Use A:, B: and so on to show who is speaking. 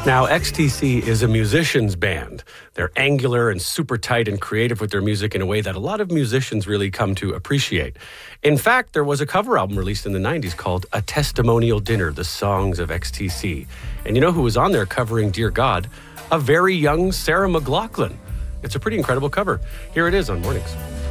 A: Now, XTC is a musician's band. They're angular and super tight and creative with their music in a way that a lot of musicians really come to appreciate. In fact, there was a cover album released in the 90s called A Testimonial Dinner, The Songs of XTC. And you know who was on there covering Dear God? A very young Sarah McLachlan. It's a pretty incredible cover. Here it is on Mornings.